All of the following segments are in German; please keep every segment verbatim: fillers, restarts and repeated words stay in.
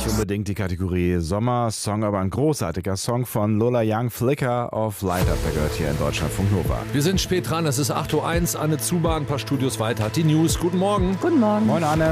unbedingt die Kategorie Sommersong, aber ein großartiger Song von Lola Young, Flicker of Light Up, der gehört hier in Deutschlandfunk Nova. Wir sind spät dran, es ist acht Uhr eins, Anne Zuber, ein paar Studios weiter hat die News. Guten Morgen. Guten Morgen. Moin Anne.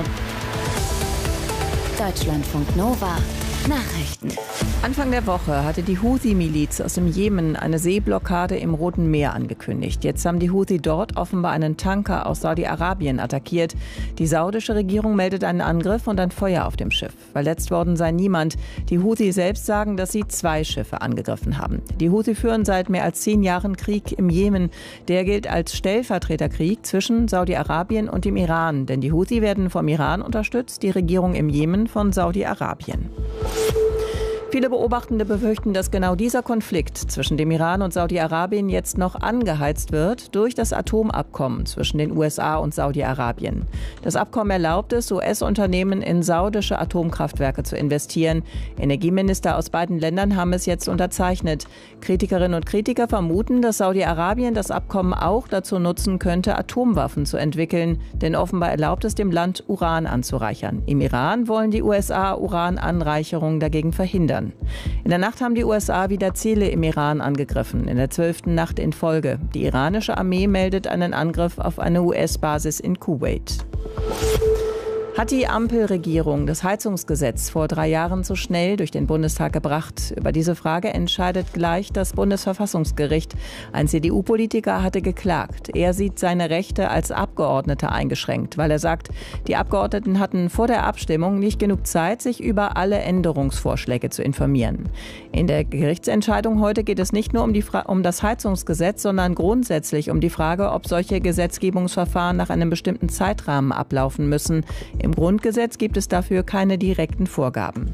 Deutschlandfunk Nova Nachrichten. Anfang der Woche hatte die Houthi-Miliz aus dem Jemen eine Seeblockade im Roten Meer angekündigt. Jetzt haben die Houthi dort offenbar einen Tanker aus Saudi-Arabien attackiert. Die saudische Regierung meldet einen Angriff und ein Feuer auf dem Schiff. Verletzt worden sei niemand. Die Houthi selbst sagen, dass sie zwei Schiffe angegriffen haben. Die Houthi führen seit mehr als zehn Jahren Krieg im Jemen. Der gilt als Stellvertreterkrieg zwischen Saudi-Arabien und dem Iran. Denn die Houthi werden vom Iran unterstützt, die Regierung im Jemen von Saudi-Arabien. Viele Beobachtende befürchten, dass genau dieser Konflikt zwischen dem Iran und Saudi-Arabien jetzt noch angeheizt wird durch das Atomabkommen zwischen den U S A und Saudi-Arabien. Das Abkommen erlaubt es, U S-Unternehmen in saudische Atomkraftwerke zu investieren. Energieminister aus beiden Ländern haben es jetzt unterzeichnet. Kritikerinnen und Kritiker vermuten, dass Saudi-Arabien das Abkommen auch dazu nutzen könnte, Atomwaffen zu entwickeln. Denn offenbar erlaubt es dem Land, Uran anzureichern. Im Iran wollen die U S A Urananreicherung dagegen verhindern. In der Nacht haben die U S A wieder Ziele im Iran angegriffen, in der zwölften Nacht in Folge. Die iranische Armee meldet einen Angriff auf eine U S-Basis in Kuwait. Hat die Ampelregierung das Heizungsgesetz vor drei Jahren zu schnell durch den Bundestag gebracht? Über diese Frage entscheidet gleich das Bundesverfassungsgericht. Ein C D U-Politiker hatte geklagt. Er sieht seine Rechte als Abgeordneter eingeschränkt, weil er sagt, die Abgeordneten hatten vor der Abstimmung nicht genug Zeit, sich über alle Änderungsvorschläge zu informieren. In der Gerichtsentscheidung heute geht es nicht nur um, die Fra- um das Heizungsgesetz, sondern grundsätzlich um die Frage, ob solche Gesetzgebungsverfahren nach einem bestimmten Zeitrahmen ablaufen müssen. Im Grundgesetz gibt es dafür keine direkten Vorgaben.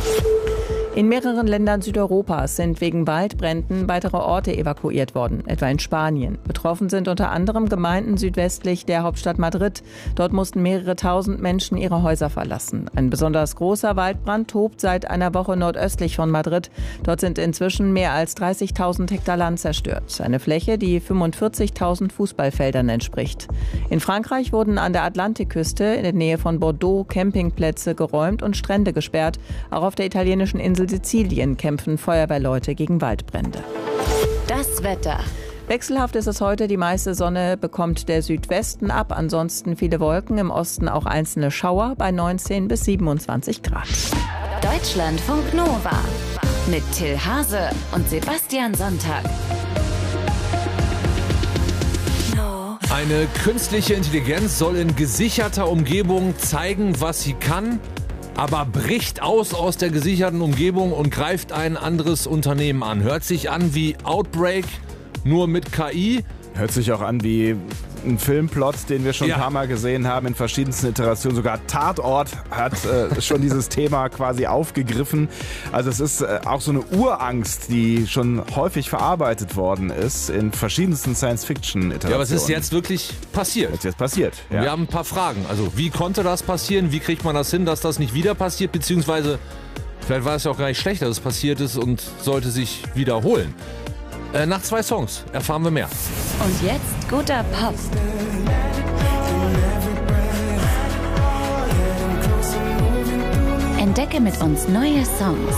In mehreren Ländern Südeuropas sind wegen Waldbränden weitere Orte evakuiert worden, etwa in Spanien. Betroffen sind unter anderem Gemeinden südwestlich der Hauptstadt Madrid. Dort mussten mehrere tausend Menschen ihre Häuser verlassen. Ein besonders großer Waldbrand tobt seit einer Woche nordöstlich von Madrid. Dort sind inzwischen mehr als dreißigtausend Hektar Land zerstört. Eine Fläche, die fünfundvierzigtausend Fußballfeldern entspricht. In Frankreich wurden an der Atlantikküste in der Nähe von Bordeaux Campingplätze geräumt und Strände gesperrt. Auch auf der italienischen Insel Sizilien kämpfen Feuerwehrleute gegen Waldbrände. Das Wetter. Wechselhaft ist es heute. Die meiste Sonne bekommt der Südwesten ab. Ansonsten viele Wolken, im Osten auch einzelne Schauer bei neunzehn bis siebenundzwanzig Grad. Deutschlandfunk Nova mit Till Hase und Sebastian Sonntag. Eine künstliche Intelligenz soll in gesicherter Umgebung zeigen, was sie kann, aber bricht aus aus der gesicherten Umgebung und greift ein anderes Unternehmen an. Hört sich an wie Outbreak, nur mit K I. Hört sich auch an wie ein Filmplot, den wir schon Ja. ein paar Mal gesehen haben, in verschiedensten Iterationen. Sogar Tatort hat äh, schon dieses Thema quasi aufgegriffen. Also es ist äh, auch so eine Urangst, die schon häufig verarbeitet worden ist in verschiedensten Science-Fiction-Iterationen. Ja, aber es ist jetzt wirklich passiert. Jetzt jetzt passiert. Ja. Wir haben ein paar Fragen. Also, wie konnte das passieren? Wie kriegt man das hin, dass das nicht wieder passiert? Beziehungsweise, vielleicht war es ja auch gar nicht schlecht, dass es passiert ist und sollte sich wiederholen. Äh, nach zwei Songs erfahren wir mehr. Und jetzt guter Pop. Entdecke mit uns neue Songs.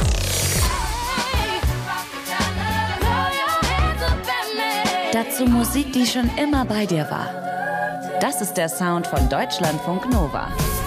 Dazu Musik, die schon immer bei dir war. Das ist der Sound von Deutschlandfunk Nova.